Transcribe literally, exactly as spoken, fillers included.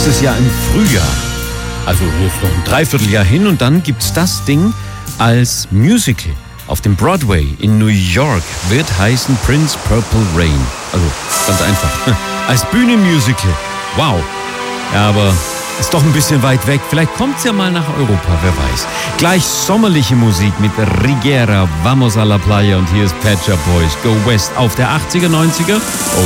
nächstes Jahr im Frühjahr. Also jetzt noch ein Dreivierteljahr hin und dann gibt's das Ding als Musical auf dem Broadway in New York. Wird heißen Prince Purple Rain. Also ganz einfach. Als Bühnenmusical. Wow. Ja, aber ist doch ein bisschen weit weg. Vielleicht kommt's ja mal nach Europa, wer weiß. Gleich sommerliche Musik mit Rigera, Vamos a la Playa und hier ist Pet Shop Boys. Go West auf der achtziger, neunziger. Oh